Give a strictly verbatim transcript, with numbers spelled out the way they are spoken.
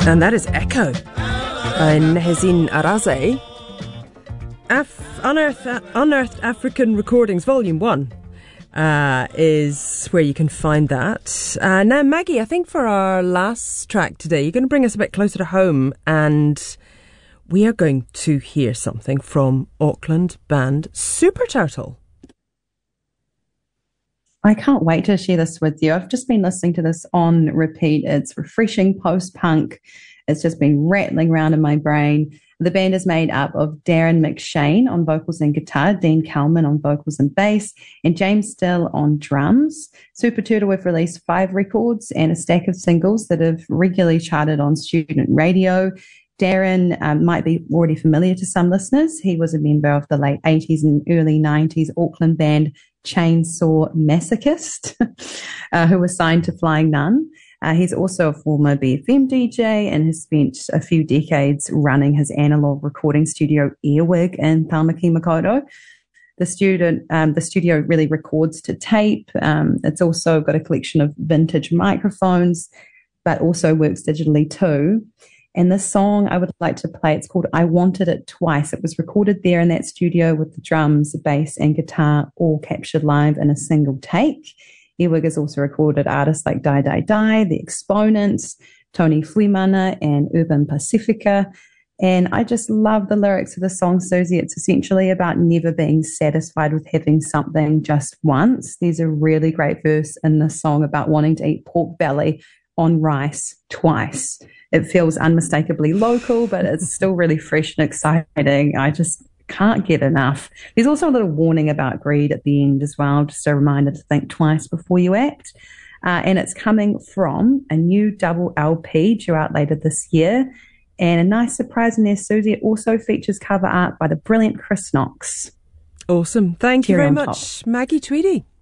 And that is Echo by Nehezin Araze. Af- Unearthed, uh, Unearthed African Recordings, Volume one, uh, is where you can find that. Uh, now, Maggie, I think for our last track today, you're going to bring us a bit closer to home, and we are going to hear something from Auckland band Super Turtle. I can't wait to share this with you. I've just been listening to this on repeat. It's refreshing post-punk. It's just been rattling around in my brain. The band is made up of Darren McShane on vocals and guitar, Dean Kalman on vocals and bass, and James Still on drums. Super Turtle have released five records and a stack of singles that have regularly charted on student radio. Darren um, might be already familiar to some listeners. He was a member of the late eighties and early nineties Auckland band Chainsaw Masochist, uh, who was signed to Flying Nun. Uh, he's also a former B F M D J and has spent a few decades running his analog recording studio Earwig in Tamaki Makaurau. The student, um, the studio really records to tape. Um, it's also got a collection of vintage microphones, but also works digitally too. And this song I would like to play, it's called I Wanted It Twice. It was recorded there in that studio with the drums, the bass and guitar all captured live in a single take. Earwig has also recorded artists like Die Die Die, The Exponents, Tony Fuimana and Urban Pacifica. And I just love the lyrics of the song, Susie. It's essentially about never being satisfied with having something just once. There's a really great verse in the song about wanting to eat pork belly on rice twice. It feels unmistakably local, but it's still really fresh and exciting. I just can't get enough. There's also a little warning about greed at the end as well, just a reminder to think twice before you act. Uh, and it's coming from a new double L P due out later this year. And a nice surprise in there, Susie, it also features cover art by the brilliant Chris Knox. Awesome. Thank you Cherry very on much, top. Maggie Tweedy.